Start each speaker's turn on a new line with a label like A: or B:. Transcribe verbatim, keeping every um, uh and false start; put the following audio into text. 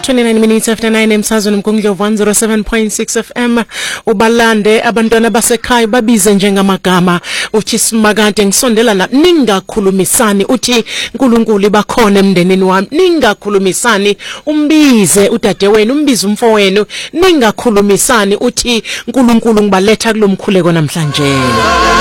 A: twenty-nine minutes after nine emsazweni mkungidlovu one oh seven point six F M. Ubalande abantwana basekhaya babize njengamagama. Uthi simakade ngisondela la ningakhulumisani, uthi uNkulunkulu bakhona emndenini wami. Ningakhulumisani, umbize udade wenu, umbize umfowenu. Ningakhulumisani, uthi uNkulunkulu ngibaletha kulomkhuleko namhlanje.